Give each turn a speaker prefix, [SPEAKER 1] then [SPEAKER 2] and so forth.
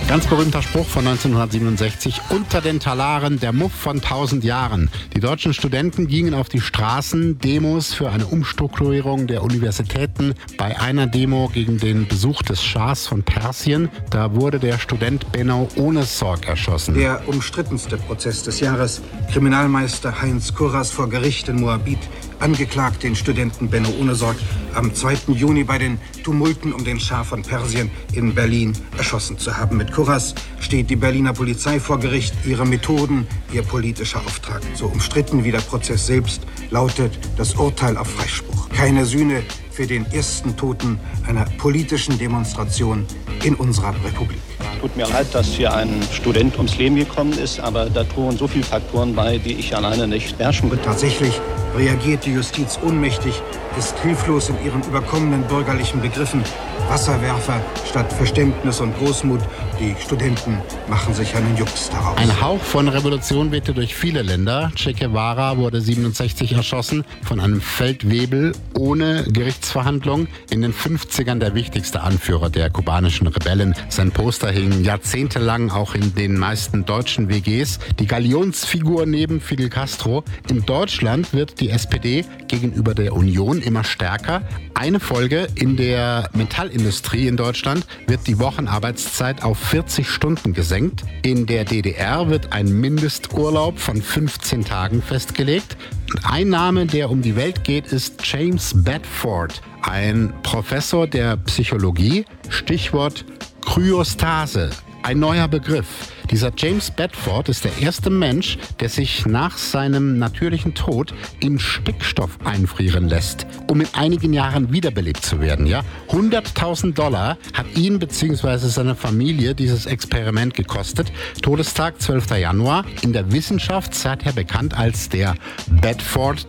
[SPEAKER 1] Ganz berühmter Spruch von 1967, unter den Talaren der Muff von 1000 Jahren. Die deutschen Studenten gingen auf die Straßen, Demos für eine Umstrukturierung der Universitäten. Bei einer Demo gegen den Besuch des Schahs von Persien, da wurde der Student Benno Ohnesorg erschossen.
[SPEAKER 2] Der umstrittenste Prozess des Jahres. Kriminalmeister Heinz Kurras vor Gericht in Moabit angeklagt den Studenten Benno Ohnesorg am 2. Juni bei den Tumulten um den Schah von Persien in Berlin erschossen zu haben. Mit Kurras steht die Berliner Polizei vor Gericht. Ihre Methoden, ihr politischer Auftrag. So umstritten wie der Prozess selbst lautet das Urteil auf Freispruch. Keine Sühne für den ersten Toten einer politischen Demonstration in unserer Republik.
[SPEAKER 3] Tut mir leid, dass hier ein Student ums Leben gekommen ist, aber da trugen so viele Faktoren bei, die ich alleine nicht beherrschen kann.
[SPEAKER 2] Tatsächlich reagiert die Justiz ohnmächtig, ist hilflos in ihren überkommenen bürgerlichen Begriffen. Wasserwerfer statt Verständnis und Großmut. Die Studenten machen sich einen Jux daraus.
[SPEAKER 1] Ein Hauch von Revolution wehte durch viele Länder. Che Guevara wurde 67 erschossen von einem Feldwebel ohne Gerichtsverhandlung. In den 50ern der wichtigste Anführer der kubanischen Rebellen. Sein Poster hing jahrzehntelang auch in den meisten deutschen WGs. Die Galionsfigur neben Fidel Castro. In Deutschland wird die SPD gegenüber der Union immer stärker. Eine Folge: in der Metallindustrie in Deutschland wird die Wochenarbeitszeit auf 40 Stunden gesenkt. In der DDR wird ein Mindesturlaub von 15 Tagen festgelegt. Und ein Name, der um die Welt geht, ist James Bedford, ein Professor der Psychologie. Stichwort Kryostase. Ein neuer Begriff. Dieser James Bedford ist der erste Mensch, der sich nach seinem natürlichen Tod in Stickstoff einfrieren lässt, um in einigen Jahren wiederbelebt zu werden. Ja? $100.000 hat ihn bzw. seine Familie dieses Experiment gekostet. Todestag 12. Januar. In der Wissenschaft seither bekannt als der Bedford